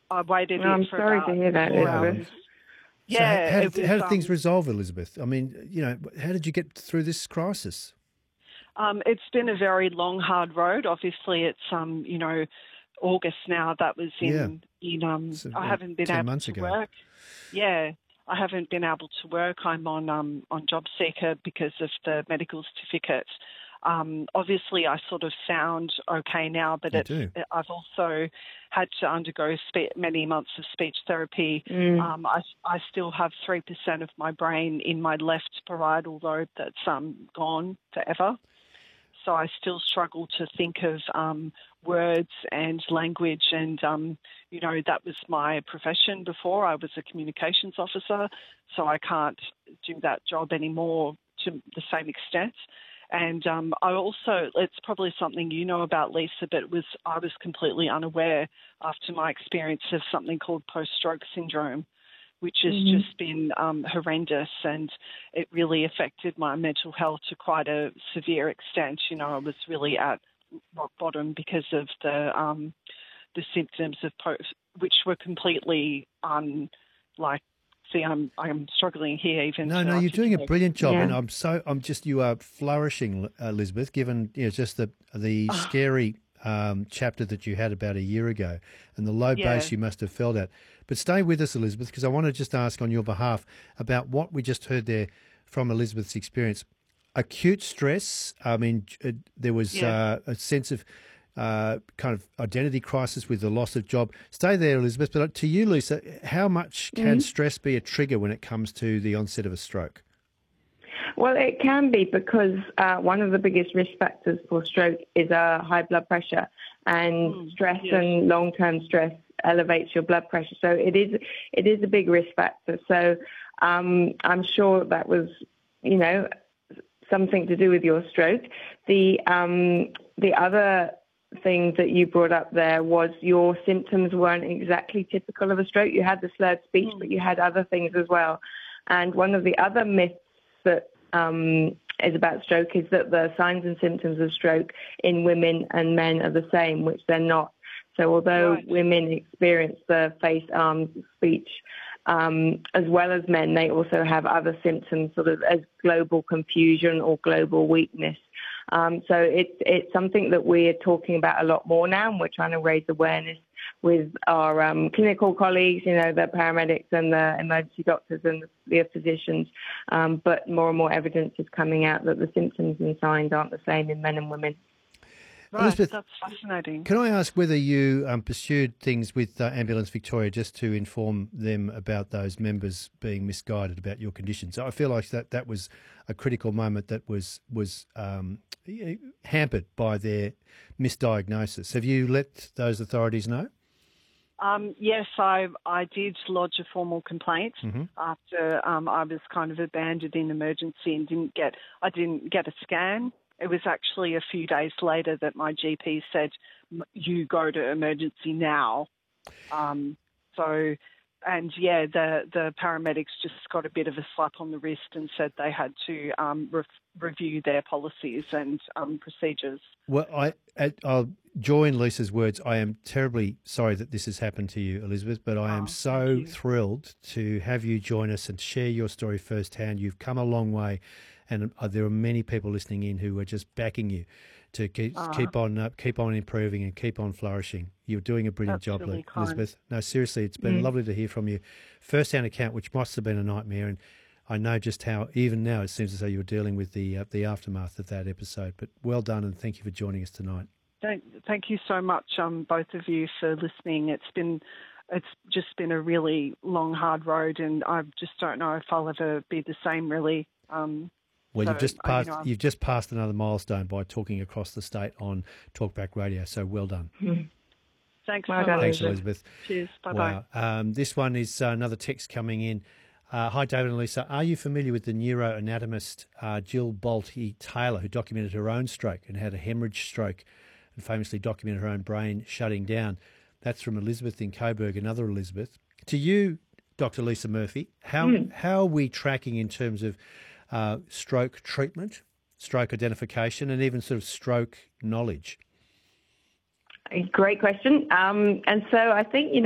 I waited I'm for sorry about to hear that, 4 hours. Elizabeth. So Yeah, it was. how did things resolve, Elizabeth? I mean, how did you get through this crisis? It's been a very long, hard road. Obviously, it's August now. That was in So, I haven't been 10 able months to ago. work. Yeah, I haven't been able to work. I'm on JobSeeker because of the medical certificate. Obviously, I sort of sound okay now, but I've also had to undergo many months of speech therapy. I still have 3% of my brain in my left parietal lobe that's gone forever. So I still struggle to think of words and language, and that was my profession before. I was a communications officer, so I can't do that job anymore to the same extent. And I also, it's probably something you know about, Lisa, but I was completely unaware after my experience of something called post-stroke syndrome, which has just been horrendous, and it really affected my mental health to quite a severe extent. I was really at rock bottom because of the symptoms of which were completely See, I'm struggling here even. No, to you're doing a brilliant job, Yeah. and you are flourishing, Elizabeth. Given just the scary chapter that you had about a year ago, and the low base you must have felt at. But stay with us, Elizabeth, because I want to just ask on your behalf about what we just heard there from Elizabeth's experience. Acute stress. I mean, there was a sense of kind of identity crisis with the loss of job. Stay there, Elizabeth. But to you, Lisa, how much can stress be a trigger when it comes to the onset of a stroke? Well, it can be because one of the biggest risk factors for stroke is high blood pressure, and stress and long-term stress elevates your blood pressure. So it is a big risk factor. So I'm sure that was, something to do with your stroke. The other thing that you brought up there was your symptoms weren't exactly typical of a stroke. You had the slurred speech, but you had other things as well. And one of the other myths that is about stroke is that the signs and symptoms of stroke in women and men are the same, which they're not. So although women experience the face, arms, speech, as well as men, they also have other symptoms, sort of as global confusion or global weakness. So it's something that we're talking about a lot more now, and we're trying to raise awareness with our clinical colleagues, the paramedics and the emergency doctors and the physicians. But more and more evidence is coming out that the symptoms and signs aren't the same in men and women. Right, Elizabeth, that's fascinating. Can I ask whether you pursued things with Ambulance Victoria just to inform them about those members being misguided about your conditions? I feel like that was a critical moment that was hampered by their misdiagnosis. Have you let those authorities know? Yes, I did lodge a formal complaint after I was kind of abandoned in emergency and I didn't get a scan. It was actually a few days later that my GP said, "You go to emergency now." The paramedics just got a bit of a slap on the wrist and said they had to review their policies and procedures. Well, I'll join Lisa's words. I am terribly sorry that this has happened to you, Elizabeth, but I am so thrilled to have you join us and share your story firsthand. You've come a long way, and there are many people listening in who are just backing you to keep on improving and keep on flourishing. You're doing a brilliant job, really Elizabeth. No, seriously, it's been lovely to hear from you. First-hand account, which must have been a nightmare, and I know just how, even now, it seems as though you're dealing with the aftermath of that episode. But well done, and thank you for joining us tonight. Thank you so much, both of you, for listening. It's just been a really long, hard road, and I just don't know if I'll ever be the same, really. Well, you've just passed another milestone by talking across the state on Talkback Radio. So well done. Thanks Well so done, much. Thanks, Elizabeth. Cheers. Bye-bye. Wow. This one is another text coming in. Hi, David and Lisa. Are you familiar with the neuroanatomist Jill Bolte Taylor, who documented her own stroke and had a hemorrhage stroke and famously documented her own brain shutting down? That's from Elizabeth in Coburg, another Elizabeth. To you, Dr. Lisa Murphy, how are we tracking in terms of stroke treatment, stroke identification, and even sort of stroke knowledge? Great question. And so I think,